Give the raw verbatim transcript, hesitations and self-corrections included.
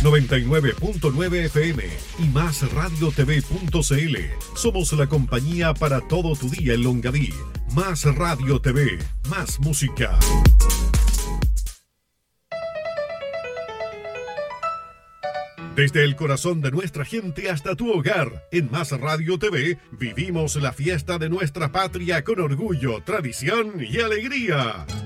noventa y nueve punto nueve F M y más radio t v punto c l. Somos la compañía para todo tu día en Longaví. Más Radio T V, más música. Desde el corazón de nuestra gente hasta tu hogar, en Más Radio T V, vivimos la fiesta de nuestra patria con orgullo, tradición y alegría.